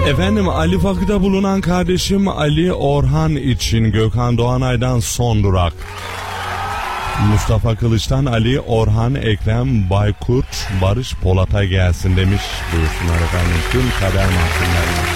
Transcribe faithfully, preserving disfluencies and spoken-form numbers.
Efendim, Ali Fakı'da bulunan kardeşim Ali Orhan için Gökhan Doğanay'dan son durak. Mustafa Kılıç'tan Ali Orhan Ekrem Baykurt Barış Polat'a gelsin demiş. Buyursunlar efendim tüm kader mahkumlarına.